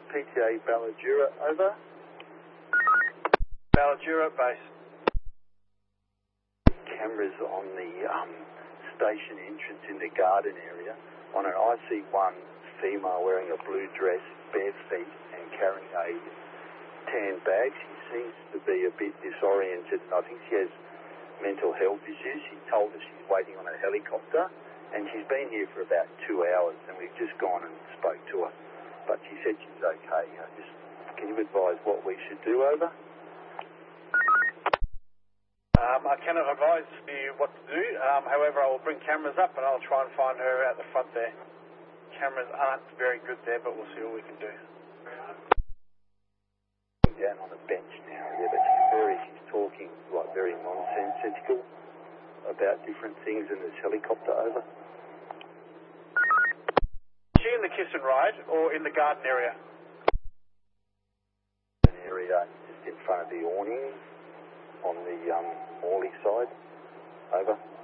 PTA Balladura, over. Balladura base. Cameras on the station entrance in the garden area on an IC1 female wearing a blue dress, bare feet and carrying a tan bag. She seems to be a bit disoriented. I think she has mental health issues. She told us she's waiting on a helicopter and she's been here for about 2 hours and we've just gone and spoke to her. But she said she's okay. Can you advise what we should do, over? I cannot advise you what to do. However, I will bring cameras up and I'll try and find her at the front there. Cameras aren't very good there, but we'll see what we can do. Down on a bench now, yeah, but she's talking like very nonsensical about different things in this helicopter, over. Is she in the kiss and ride or in the garden area? An area just in front of the awning on the Morley side, over.